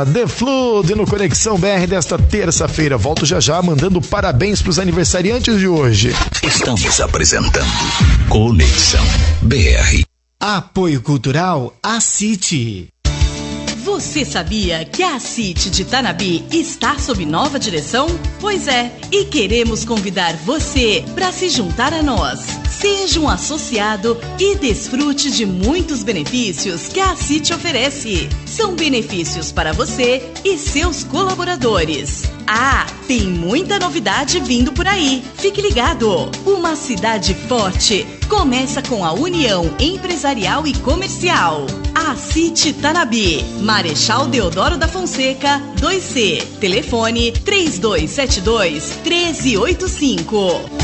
Eva, The Flood no Conexão BR desta terça-feira. Volto já já mandando parabéns para os aniversariantes de hoje. Estamos apresentando Conexão BR. Apoio Cultural ACIT. Você sabia que a ACIT de Tanabi está sob nova direção? Pois é, e queremos convidar você para se juntar a nós. Seja um associado e desfrute de muitos benefícios que a ACIT oferece. São benefícios para você e seus colaboradores. Ah, tem muita novidade vindo por aí. Fique ligado. Uma cidade forte começa com a União Empresarial e Comercial. ACIT Tanabi, Marechal Deodoro da Fonseca, 2C. Telefone 3272-1385.